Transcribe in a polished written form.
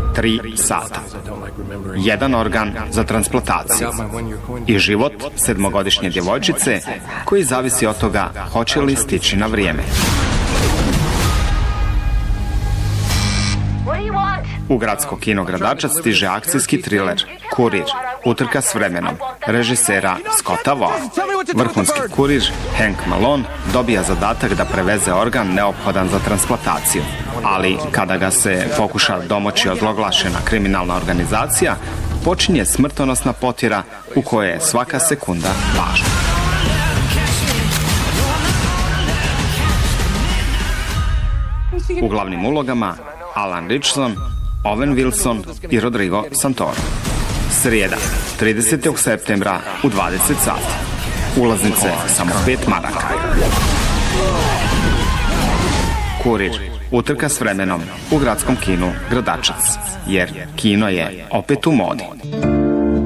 3 sata. Jedan organ za transplantaciju. I život 7-godišnje djevojčice koji zavisi od toga hoće li stići na vrijeme. U gradsko kino Gradačac stiže akcijski triler Kurir, utrka s vremenom, režisera Scotta Waugh. Vrhunski kurir Hank Malone dobija zadatak da preveze organ neophodan za transplantaciju. Ali kada ga se pokuša domoći ozloglašena kriminalna organizacija, počinje smrtonosna potjera u kojoj je svaka sekunda važna. U glavnim ulogama Alan Ritchson, Owen Wilson i Rodrigo Santoro. Srijeda, 30. septembra u 20 sati. Ulaznice samo 5 maraka. Kurir, utrka s vremenom u gradskom kinu Gradačac, jer kino je opet u modi.